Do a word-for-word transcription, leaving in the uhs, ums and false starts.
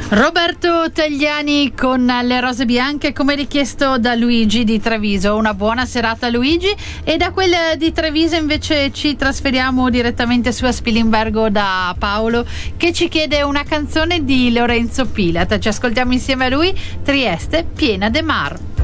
Roberto Tagliani con Le Rose Bianche, come richiesto da Luigi di Treviso. Una buona serata, Luigi. E da quella di Treviso invece ci trasferiamo direttamente su Spilimbergo da Paolo, che ci chiede una canzone di Lorenzo Pilat. Ci ascoltiamo insieme a lui, Trieste piena de mar.